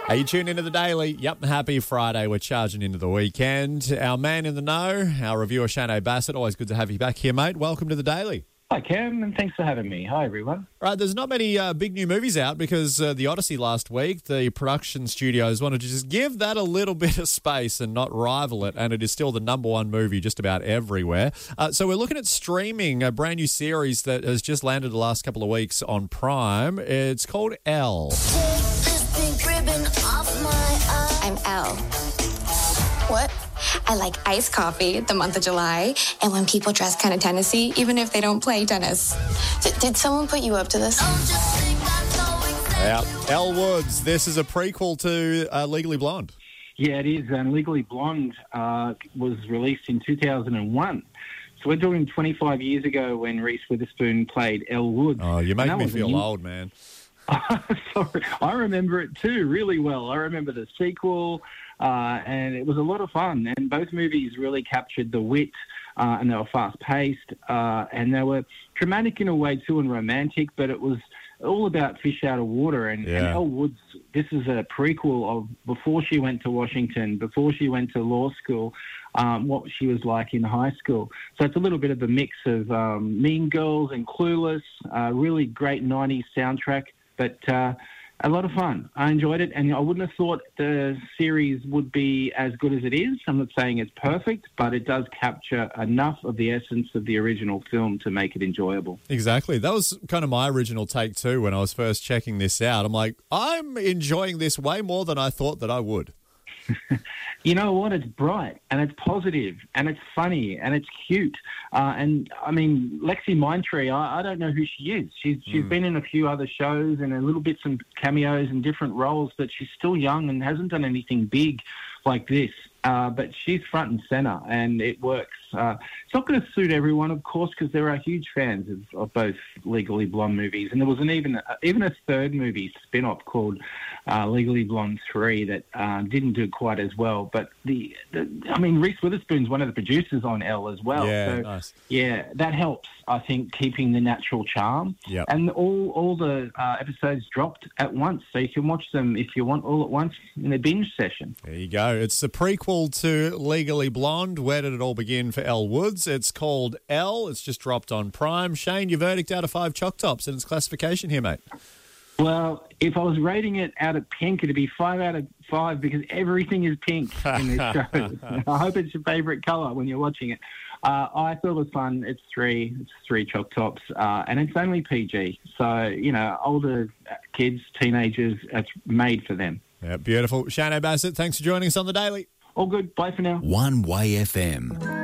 Are you tuned into the Daily? Yep, happy Friday. We're charging into the weekend. Our man in the know, our reviewer, Shane Bassett. Always good to have you back here, mate. Welcome to the Daily. Hi, Cam, and thanks for having me. Hi, everyone. Right, there's not many big new movies out because the Odyssey last week, the production studios wanted to just give that a little bit of space and not rival it, and it is still the number one movie just about everywhere. So we're looking at streaming a brand new series that has just landed the last couple of weeks on Prime. It's called Elle. I'm Elle. What? I like iced coffee the month of July, and when people dress kind of Tennessee, even if they don't play tennis. Did someone put you up to this? Yeah, Elle Woods. This is a prequel to Legally Blonde. Yeah, it is. And Legally Blonde was released in 2001. So we're talking 25 years ago when Reese Witherspoon played Elle Woods. Oh, you make me feel old, man. Sorry, I remember it too really well. I remember the sequel, and it was a lot of fun. And both movies really captured the wit, and they were fast-paced, and they were dramatic in a way too and romantic, but it was all about fish out of water. And Elle Woods, this is a prequel of before she went to Washington, before she went to law school, what she was like in high school. So it's a little bit of a mix of Mean Girls and Clueless, really great 90s soundtrack. But a lot of fun. I enjoyed it, and I wouldn't have thought the series would be as good as it is. I'm not saying it's perfect, but it does capture enough of the essence of the original film to make it enjoyable. Exactly. That was kind of my original take too when I was first checking this out. I'm like, I'm enjoying this way more than I thought that I would. You know what? It's bright and it's positive and it's funny and it's cute. And I mean, Lexi Mindtree, I don't know who she is. She's been in a few other shows and a little bits and cameos in different roles, but she's still young and hasn't done anything big like this. But she's front and center, and it works. It's not going to suit everyone, of course, because there are huge fans of both Legally Blonde movies. And there was even a third movie spin-off called Legally Blonde 3 that didn't do quite as well. But Reese Witherspoon's one of the producers on Elle as well. Yeah, so, nice. Yeah, that helps, I think, keeping the natural charm. Yep. And all the episodes dropped at once, so you can watch them if you want all at once in a binge session. There you go. It's the prequel to Legally Blonde. Where did it all begin for Elle Woods? It's called Elle. It's just dropped on Prime. Shane, your verdict out of 5 Choc Tops and its classification here, mate. Well, if I was rating it out of pink, it'd be 5 out of 5 because everything is pink in this show. I hope it's your favourite colour when you're watching it. I thought it was fun. It's 3 Choc Tops, and it's only PG. So, you know, older kids, teenagers, it's made for them. Yeah, beautiful. Shane Bassett, thanks for joining us on The Daily. All good. Bye for now. One Way FM.